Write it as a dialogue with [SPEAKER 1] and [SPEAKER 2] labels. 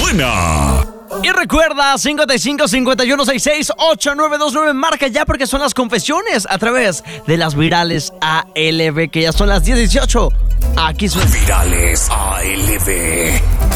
[SPEAKER 1] buena.
[SPEAKER 2] Y recuerda, 55-5166-8929, marca ya porque son las confesiones a través de las virales ALB, que ya son las 10:18. Aquí son
[SPEAKER 1] Virales ALB.